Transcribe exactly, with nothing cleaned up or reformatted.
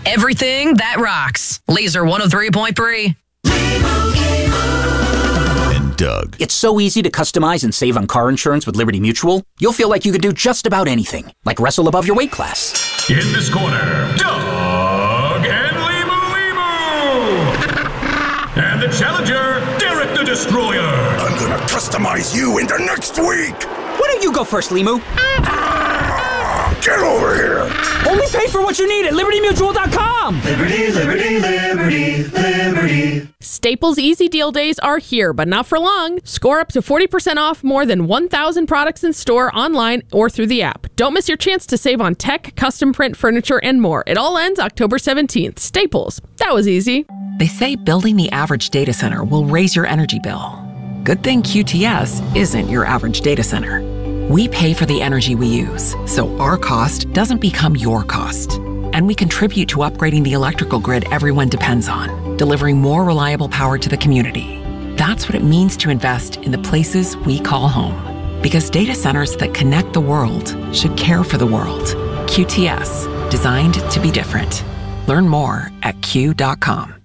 Everything that rocks. Laser one oh three point three. And Doug. It's so easy to customize and save on car insurance with Liberty Mutual. You'll feel like you can do just about anything, like wrestle above your weight class. In this corner, Doug and Limu Limu. And the challenger, Derek the Destroyer. I'm gonna customize you into next week. Why don't you go first, Limu? Get over here. Only pay for what you need at liberty mutual dot com. Liberty, liberty, liberty, liberty. Staples Easy Deal Days are here, but not for long. Score up to forty percent off more than one thousand products in store, online, or through the app. Don't miss your chance to save on tech, custom print, furniture, and more. It all ends October seventeenth. Staples. That was easy. They say building the average data center will raise your energy bill. Good thing Q T S isn't your average data center. We pay for the energy we use, so our cost doesn't become your cost. And we contribute to upgrading the electrical grid everyone depends on, delivering more reliable power to the community. That's what it means to invest in the places we call home. Because data centers that connect the world should care for the world. Q T S, designed to be different. Learn more at Q dot com.